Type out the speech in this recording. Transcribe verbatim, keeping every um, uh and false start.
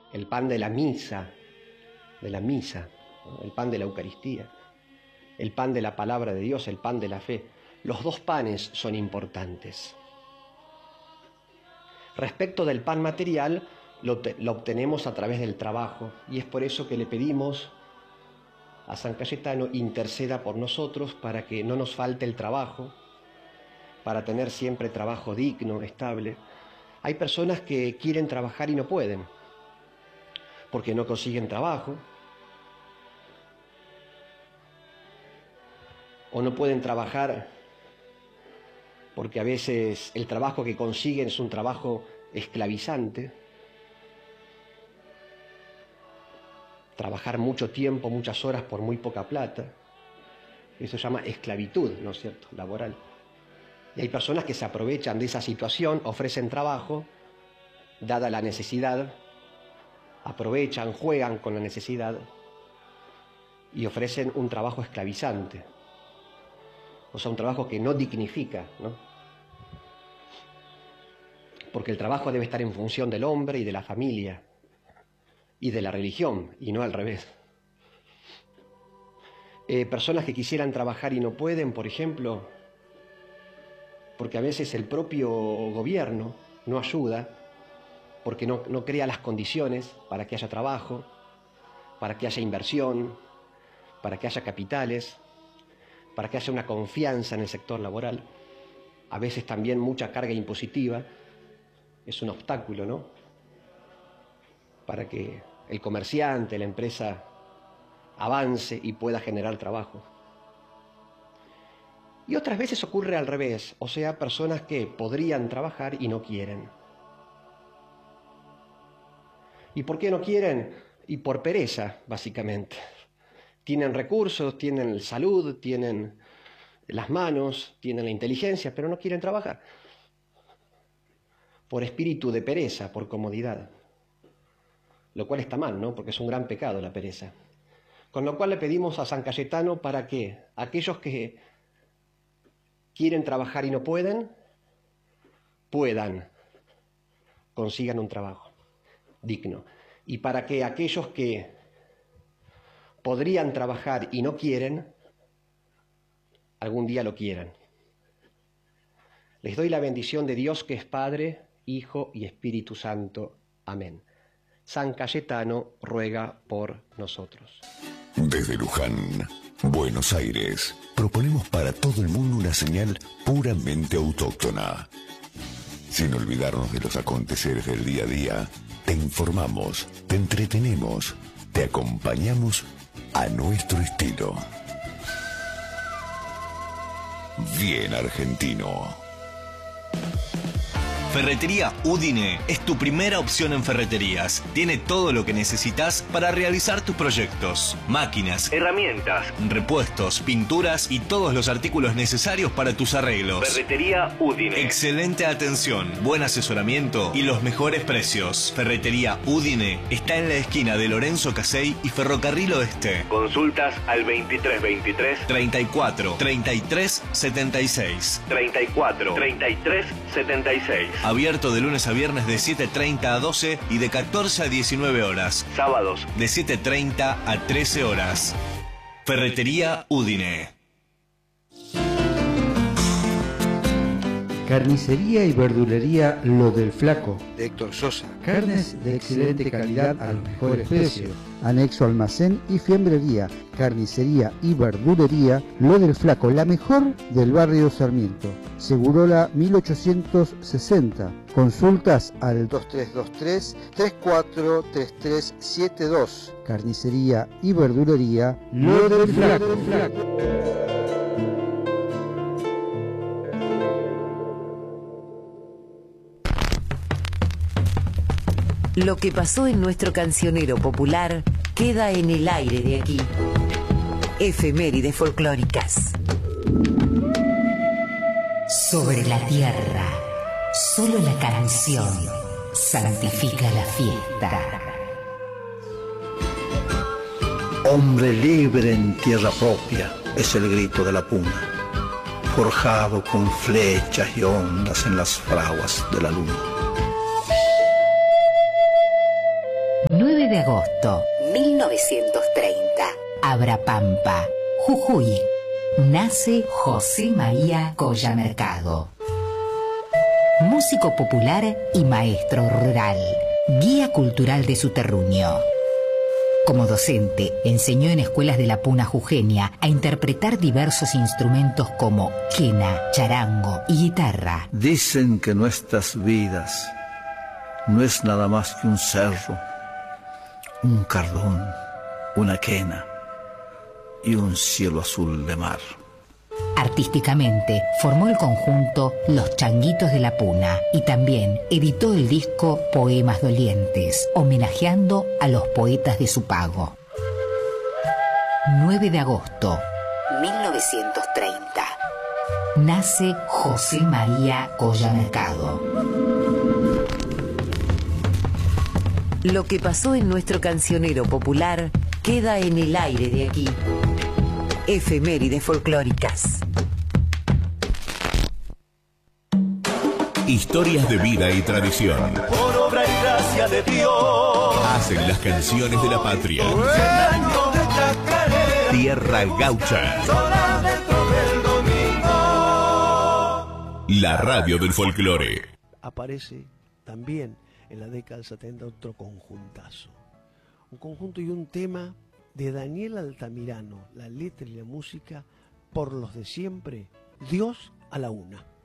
el pan de la misa, de la misa, ¿no? El pan de la Eucaristía, el pan de la palabra de Dios, el pan de la fe. Los dos panes son importantes. Respecto del pan material, lo, lo obtenemos a través del trabajo, y es por eso que le pedimos a San Cayetano interceda por nosotros para que no nos falte el trabajo, para tener siempre trabajo digno, estable. Hay personas que quieren trabajar y no pueden, porque no consiguen trabajo, o no pueden trabajar porque a veces el trabajo que consiguen es un trabajo esclavizante. Trabajar mucho tiempo, muchas horas por muy poca plata. Eso se llama esclavitud, ¿no es cierto?, laboral. Y hay personas que se aprovechan de esa situación, ofrecen trabajo, dada la necesidad, aprovechan, juegan con la necesidad y ofrecen un trabajo esclavizante. O sea, un trabajo que no dignifica, ¿no? Porque el trabajo debe estar en función del hombre y de la familia y de la religión, y no al revés. Eh, personas que quisieran trabajar y no pueden, por ejemplo, porque a veces el propio gobierno no ayuda, porque no, no crea las condiciones para que haya trabajo, para que haya inversión, para que haya capitales, para que haya una confianza en el sector laboral. A veces también mucha carga impositiva es un obstáculo, ¿no?, para que el comerciante, la empresa, avance y pueda generar trabajo. Y otras veces ocurre al revés, o sea, personas que podrían trabajar y no quieren. ¿Y por qué no quieren? Y por pereza, básicamente. Tienen recursos, tienen salud, tienen las manos, tienen la inteligencia, pero no quieren trabajar. Por espíritu de pereza, por comodidad. Lo cual está mal, ¿no?, porque es un gran pecado la pereza. Con lo cual le pedimos a San Cayetano para que aquellos que quieren trabajar y no pueden, puedan, consigan un trabajo digno. Y para que aquellos que podrían trabajar y no quieren, algún día lo quieran. Les doy la bendición de Dios, que es Padre, Hijo y Espíritu Santo. Amén. San Cayetano ruega por nosotros. Desde Luján, Buenos Aires, proponemos para todo el mundo una señal puramente autóctona. Sin olvidarnos de los aconteceres del día a día, te informamos, te entretenemos, te acompañamos a nuestro estilo. Bien argentino. Ferretería Udine es tu primera opción en ferreterías. Tiene todo lo que necesitas para realizar tus proyectos. Máquinas, herramientas, repuestos, pinturas y todos los artículos necesarios para tus arreglos. Ferretería Udine. Excelente atención, buen asesoramiento y los mejores precios. Ferretería Udine está en la esquina de Lorenzo Casey y Ferrocarril Oeste. Consultas al veintitrés veintitrés treinta y cuatro treinta y tres setenta y seis. treinta y cuatro treinta y tres setenta y seis. Abierto de lunes a viernes de siete treinta a doce y de catorce a diecinueve horas. Sábados de siete treinta a trece horas. Ferretería Udine. Carnicería y verdulería Lo del Flaco, de Héctor Sosa. Carnes de excelente calidad a los mejores precios. Anexo almacén y fiambrería. Carnicería y verdulería Lo del Flaco, la mejor del barrio Sarmiento. Segurola mil ochocientos sesenta. Consultas al dos tres dos tres, tres cuatro tres tres siete dos. Carnicería y verdulería Lo del Flaco. Lo que pasó en nuestro cancionero popular queda en el aire de aquí. Efemérides folclóricas. Sobre la tierra, solo la canción santifica la fiesta. Hombre libre en tierra propia es el grito de la puna, forjado con flechas y ondas en las fraguas de la luna. No nueve de agosto, mil novecientos treinta. Abrapampa, Jujuy. Nace José María Colla Mercado. Músico popular y maestro rural. Guía cultural de su terruño. Como docente, enseñó en escuelas de la Puna jujeña a interpretar diversos instrumentos como quena, charango y guitarra. Dicen que nuestras vidas no es nada más que un cerro, un cardón, una quena y un cielo azul de mar. Artísticamente, formó el conjunto Los Changuitos de la Puna y también editó el disco Poemas Dolientes, homenajeando a los poetas de su pago. nueve de agosto, mil novecientos treinta. Nace José María Colla Mercado. Lo que pasó en nuestro cancionero popular queda en el aire de aquí. Efemérides folclóricas. Historias de vida y tradición. Por obra y gracia de Dios. Hacen las canciones de la patria. Año de chacarera. Tierra gaucha. Sola dentro del domingo. La radio del folclore. Aparece también en la década del setenta otro conjuntazo. Un conjunto y un tema de Daniel Altamirano, la letra y la música, por los de siempre, Dios a la una.